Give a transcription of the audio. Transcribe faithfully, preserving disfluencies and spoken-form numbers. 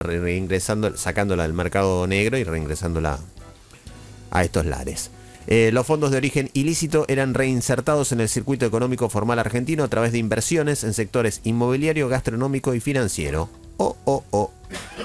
reingresando, sacándola del mercado negro y reingresándola a estos lares. Eh, los fondos de origen ilícito eran reinsertados en el circuito económico formal argentino a través de inversiones en sectores inmobiliario, gastronómico y financiero. Oh, oh, oh.